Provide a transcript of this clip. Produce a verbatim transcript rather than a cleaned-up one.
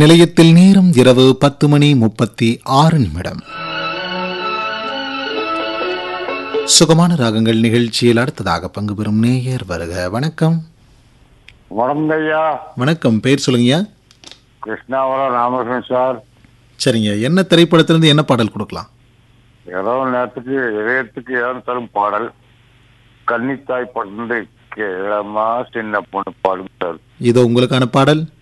நிலையத்தில் நேரம் இரவு பத்து மணி முப்பத்தி ஆறு நிமிடம். சுகமான ராகங்கள் நிகழ்ச்சியில் அடுத்ததாக பங்கு பெறும் நேயர் வருக. வணக்கம். வணக்கம் ஐயா. வணக்கம். பேர் சொல்லுங்கய்யா. கிருஷ்ணாவரம் ராமகிருஷ்ணன் சார். சரிங்க, என்ன திரைப்படத்திலிருந்து என்ன பாடல் கொடுக்கலாம்? ஏதோ நேரத்துக்கு இதயத்துக்கு ஏதாவது தரும் பாடல் கன்னித்தாய் பட்டு கிழமா சின்ன பொண்ணு பாடும் சார். இதோ உங்களுக்கான பாடல்.